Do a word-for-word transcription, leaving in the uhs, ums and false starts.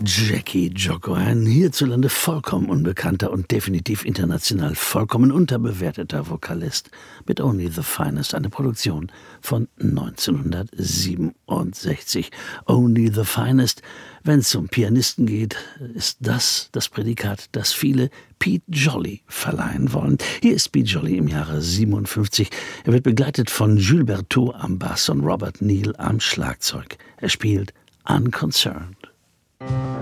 Jackie Jocko, ein hierzulande vollkommen unbekannter und definitiv international vollkommen unterbewerteter Vokalist mit Only the Finest, eine Produktion von neunzehnhundertsiebenundsechzig. Only the Finest, wenn es um Pianisten geht, ist das das Prädikat, das viele Pete Jolly verleihen wollen. Hier ist Pete Jolly im Jahre siebenundfünfzig. Er wird begleitet von Jules Berthaud am Bass und Robert Neal am Schlagzeug. Er spielt Unconcerned.